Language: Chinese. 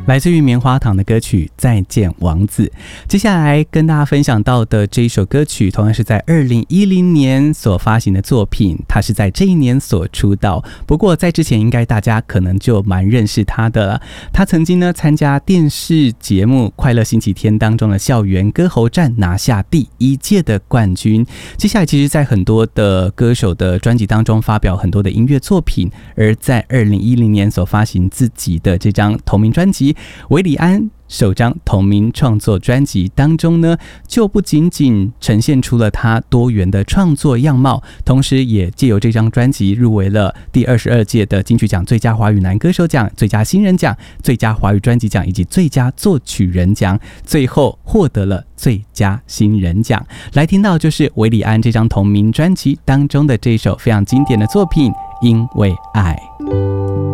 来自于棉花糖的歌曲《再见王子》。接下来跟大家分享到的这一首歌曲，同样是在2010年所发行的作品，他是在这一年所出道。不过在之前应该大家可能就蛮认识他的了。他曾经呢参加电视节目《快乐星期天》当中的校园歌喉战，拿下第1届的冠军。接下来其实在很多的歌手的专辑当中发表很多的音乐作品，而在2010年所发行自己的这张同名专辑韦礼安首张同名创作专辑当中呢，就不仅仅呈现出了他多元的创作样貌，同时也借由这张专辑入围了第22届的金曲奖最佳华语男歌手奖、最佳新人奖、最佳华语专辑奖以及最佳作曲人奖，最后获得了最佳新人奖。来听到就是韦礼安这张同名专辑当中的这一首非常经典的作品《因为爱》。